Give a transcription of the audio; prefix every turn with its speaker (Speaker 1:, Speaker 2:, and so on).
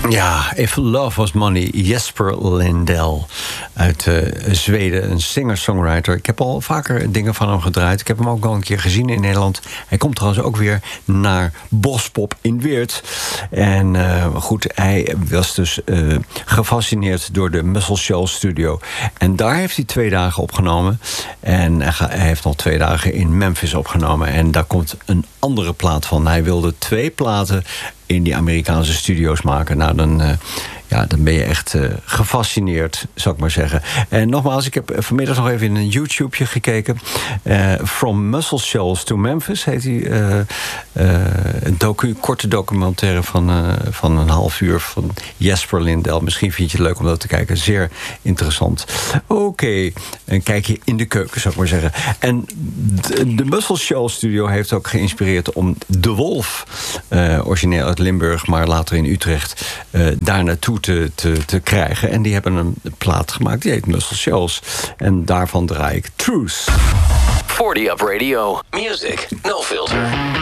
Speaker 1: Ja, If Love Was Money, Jesper Lindell uit Zweden, een singer-songwriter. Ik heb al vaker dingen van hem gedraaid. Ik heb hem ook al een keer gezien in Nederland. Hij komt trouwens ook weer naar Bospop in Weert. En goed, hij was dus gefascineerd door de Muscle Shoals studio. En daar heeft hij 2 dagen opgenomen. En hij heeft nog 2 dagen in Memphis opgenomen. En daar komt een andere plaat van. Hij wilde 2 platen in die Amerikaanse studio's maken. Nou, dan ben je echt gefascineerd, zou ik maar zeggen. En nogmaals, ik heb vanmiddag nog even in een YouTubeje gekeken. From Muscle Shoals to Memphis heet hij. Een korte documentaire van een half uur van Jesper Lindell. Misschien vind je het leuk om dat te kijken. Zeer interessant. Oké, een kijkje in de keuken, zou ik maar zeggen. En de Muscle Shoals studio heeft ook geïnspireerd om De Wolf, origineel uit Limburg, maar later in Utrecht, daar naartoe te krijgen. En die hebben een plaat gemaakt, die heet Muscle Shoals. En daarvan draai ik Truth.
Speaker 2: 40 Up Radio. Music, no filter.